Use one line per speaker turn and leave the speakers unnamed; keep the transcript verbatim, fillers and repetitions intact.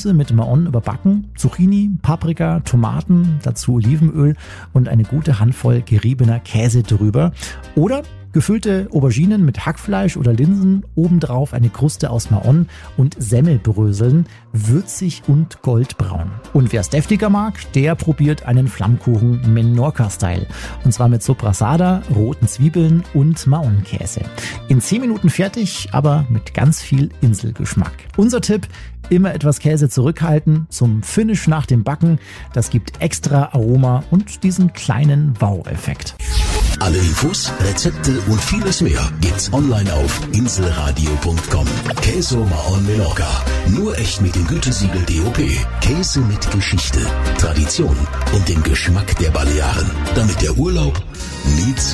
Gemüse mit Maon überbacken, Zucchini, Paprika, Tomaten, dazu Olivenöl und eine gute Handvoll geriebener Käse drüber. Oder gefüllte Auberginen mit Hackfleisch oder Linsen, obendrauf eine Kruste aus Maon und Semmelbröseln, würzig und goldbraun. Und wer es deftiger mag, der probiert einen Flammkuchen Menorca-Style. Und zwar mit Soprasada, roten Zwiebeln und Maonkäse. In zehn Minuten fertig, aber mit ganz viel Inselgeschmack. Unser Tipp: immer etwas Käse zurückhalten zum Finish nach dem Backen. Das gibt extra Aroma und diesen kleinen Wow-Effekt.
Alle Infos, Rezepte und vieles mehr gibt's online auf inselradio punkt com. Queso Maon Menorca. Nur echt mit dem Gütesiegel D O P. Käse mit Geschichte, Tradition und dem Geschmack der Balearen. Damit der Urlaub nie zu